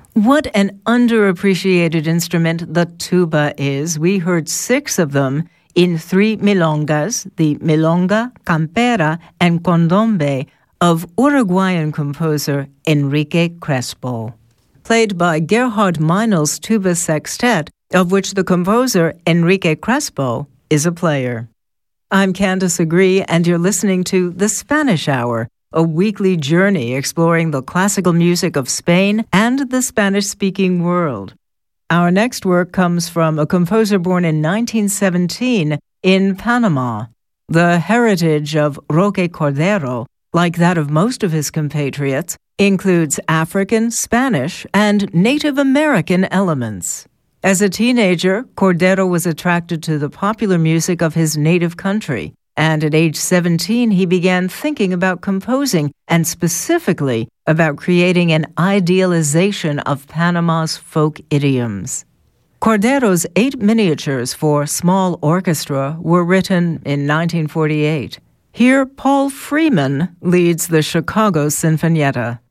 What an underappreciated instrument the tuba is. We heard 6 of them in 3 milongas, the milonga, campera, and condombe of Uruguayan composer Enrique Crespo. Played by Gerhard Meinl's tuba sextet, of which the composer Enrique Crespo is a player. I'm Candace Agree, and you're listening to The Spanish Hour, a weekly journey exploring the classical music of Spain and the Spanish-speaking world. Our next work comes from a composer born in 1917 in Panama. The heritage of Roque Cordero, like that of most of his compatriots, includes African, Spanish, and Native American elements. As a teenager, Cordero was attracted to the popular music of his native country, and at age 17 he began thinking about composing, and specifically about creating an idealization of Panama's folk idioms. Cordero's 8 miniatures for small orchestra were written in 1948. Here, Paul Freeman leads the Chicago Sinfonietta.